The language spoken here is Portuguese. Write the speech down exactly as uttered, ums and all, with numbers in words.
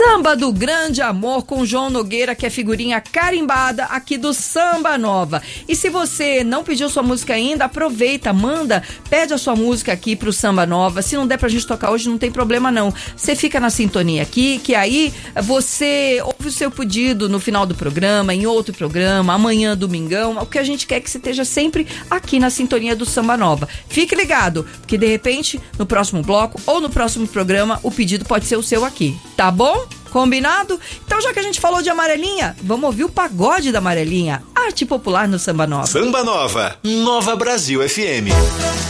Samba do Grande Amor com João Nogueira, que é figurinha carimbada aqui do Samba Nova. E se você não pediu sua música ainda, aproveita, manda, pede a sua música aqui pro Samba Nova. Se não der pra gente tocar hoje, não tem problema não. Você fica na sintonia aqui, que aí você ouve o seu pedido no final do programa, em outro programa, amanhã, domingão. O que a gente quer é que você esteja sempre aqui na sintonia do Samba Nova. Fique ligado, porque de repente, no próximo bloco ou no próximo programa, o pedido pode ser o seu aqui, tá bom? Combinado? Então, já que a gente falou de Amarelinha, vamos ouvir o pagode da Amarelinha, arte popular no Samba Nova. Samba Nova, Nova Brasil F M.